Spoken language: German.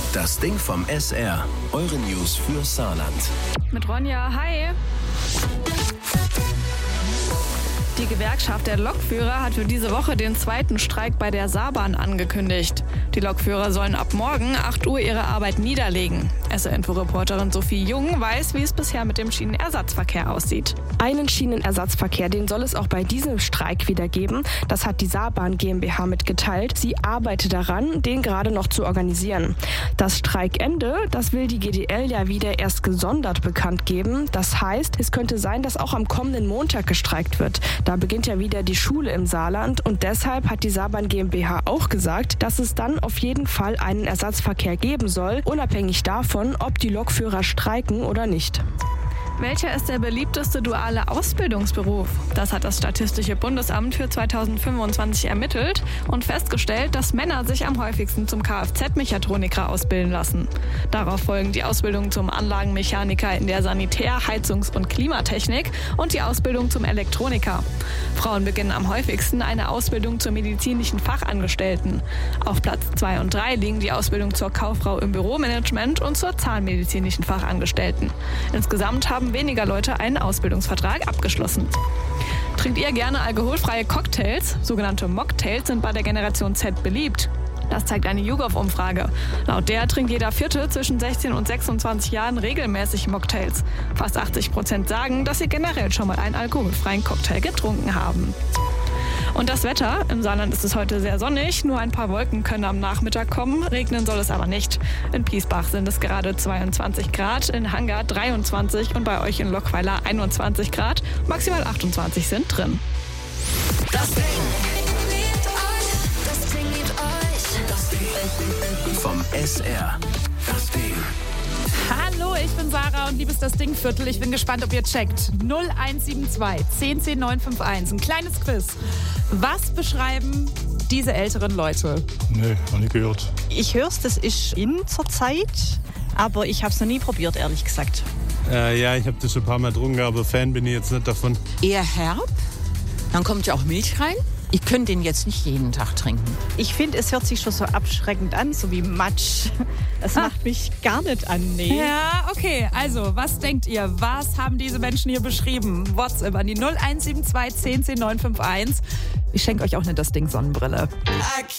Das Ding vom SR. Eure News für Saarland. Mit Ronja, hi. Die Gewerkschaft der Lokführer hat für diese Woche den zweiten Streik bei der Saarbahn angekündigt. Die Lokführer sollen ab morgen 8 Uhr ihre Arbeit niederlegen. SR-Info-Reporterin Sophie Jung weiß, wie es bisher mit dem Schienenersatzverkehr aussieht. Einen Schienenersatzverkehr, den soll es auch bei diesem Streik wieder geben. Das hat die Saarbahn GmbH mitgeteilt. Sie arbeitet daran, den gerade noch zu organisieren. Das Streikende, das will die GDL ja wieder erst gesondert bekannt geben. Das heißt, es könnte sein, dass auch am kommenden Montag gestreikt wird. Da beginnt ja wieder die Schule im Saarland und deshalb hat die Saarbahn GmbH auch gesagt, dass es dann auf jeden Fall einen Ersatzverkehr geben soll, unabhängig davon, ob die Lokführer streiken oder nicht. Welcher ist der beliebteste duale Ausbildungsberuf? Das hat das Statistische Bundesamt für 2025 ermittelt und festgestellt, dass Männer sich am häufigsten zum Kfz-Mechatroniker ausbilden lassen. Darauf folgen die Ausbildung zum Anlagenmechaniker in der Sanitär-, Heizungs- und Klimatechnik und die Ausbildung zum Elektroniker. Frauen beginnen am häufigsten eine Ausbildung zur medizinischen Fachangestellten. Auf Platz 2 und 3 liegen die Ausbildung zur Kauffrau im Büromanagement und zur zahnmedizinischen Fachangestellten. Insgesamt haben weniger Leute einen Ausbildungsvertrag abgeschlossen. Trinkt ihr gerne alkoholfreie Cocktails? Sogenannte Mocktails sind bei der Generation Z beliebt. Das zeigt eine YouGov-Umfrage. Laut der trinkt jeder Vierte zwischen 16 und 26 Jahren regelmäßig Mocktails. Fast 80% sagen, dass sie generell schon mal einen alkoholfreien Cocktail getrunken haben. Und das Wetter. Im Saarland ist es heute sehr sonnig. Nur ein paar Wolken können am Nachmittag kommen. Regnen soll es aber nicht. In Piesbach sind es gerade 22 Grad, in Hangar 23 und bei euch in Lockweiler 21 Grad. Maximal 28 sind drin. Das Ding. Das Ding. Vom SR. Das Ding. Hallo, ich bin Sarah und liebes das Ding-Viertel. Ich bin gespannt, ob ihr checkt. 0172 10 10 951. Ein kleines Quiz. Was beschreiben diese älteren Leute? Nee, noch nicht gehört. Ich höre es, das ist in zur Zeit, aber ich habe es noch nie probiert, ehrlich gesagt. Ja, ich habe das schon ein paar Mal getrunken, aber Fan bin ich jetzt nicht davon. Eher herb, dann kommt ja auch Milch rein. Ich könnte den jetzt nicht jeden Tag trinken. Ich finde, es hört sich schon so abschreckend an, so wie Matsch. Das macht mich gar nicht an, nee. Ja, okay. Also, was denkt ihr? Was haben diese Menschen hier beschrieben? WhatsApp an die 0172 10 10 951. Ich schenke euch auch eine Das Ding Sonnenbrille.